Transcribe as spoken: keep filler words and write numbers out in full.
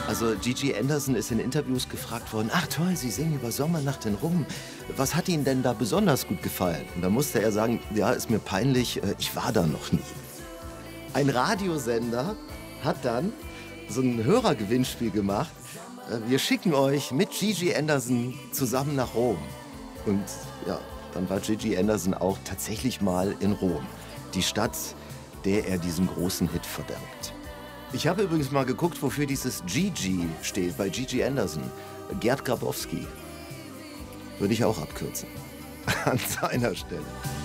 Also Gigi Anderson ist in Interviews gefragt worden, ach toll, Sie singen über Sommernacht in Rom. Was hat Ihnen denn da besonders gut gefallen? Und da musste er sagen, ja, ist mir peinlich, äh, ich war da noch nie. Ein Radiosender hat dann so ein Hörergewinnspiel gemacht. Äh, wir schicken euch mit Gigi Anderson zusammen nach Rom. Und ja, dann war Gigi Anderson auch tatsächlich mal in Rom. Die Stadt, der er diesen großen Hit verdankt. Ich habe übrigens mal geguckt, wofür dieses Gigi steht bei Gigi Anderson. Gerd Grabowski. Würde ich auch abkürzen. An seiner Stelle.